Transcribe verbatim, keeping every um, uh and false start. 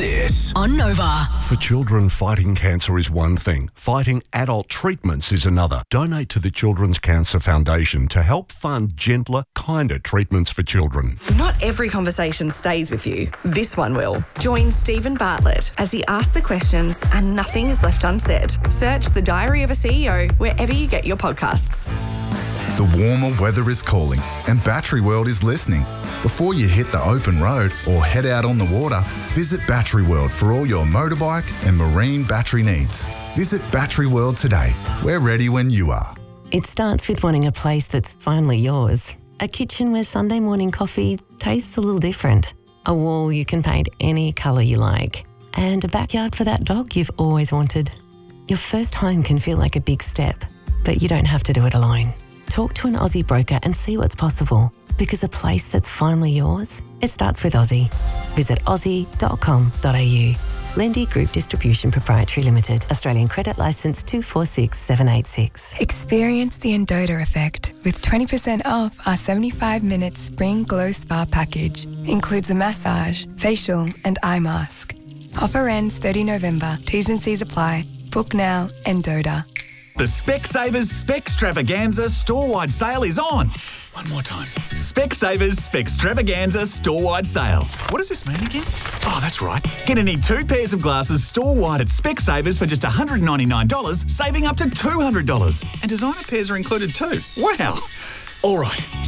This on Nova. For children, fighting cancer is one thing. Fighting adult treatments is another. Donate to the Children's Cancer Foundation to help fund gentler, kinder treatments for children. Not every conversation stays with you. This one will. Join Stephen Bartlett as he asks the questions and nothing is left unsaid. Search The Diary of a C E O wherever you get your podcasts. The warmer weather is calling and Battery World is listening. Before you hit the open road or head out on the water, visit Battery World for all your motorbike and marine battery needs. Visit Battery World today. We're ready when you are. It starts with wanting a place that's finally yours. A kitchen where Sunday morning coffee tastes a little different. A wall you can paint any colour you like. And a backyard for that dog you've always wanted. Your first home can feel like a big step, but you don't have to do it alone. Talk to an Aussie broker and see what's possible. Because a place that's finally yours, it starts with Aussie. Visit aussie dot com dot a u. Lendy Group Distribution Proprietary Limited. Australian Credit Licence two four six seven eight six. Experience the Endota effect with twenty percent off our seventy-five minute Spring Glow Spa package. Includes a massage, facial and eye mask. Offer ends thirtieth of November. T's and C's apply. Book now, Endota. The Specsavers Specstravaganza store-wide sale is on. One more time. Specsavers Specstravaganza store-wide sale. What does this mean again? Oh, that's right. Get any two pairs of glasses store-wide at Specsavers for just one hundred ninety-nine dollars, saving up to two hundred dollars. And designer pairs are included too. Wow. All right.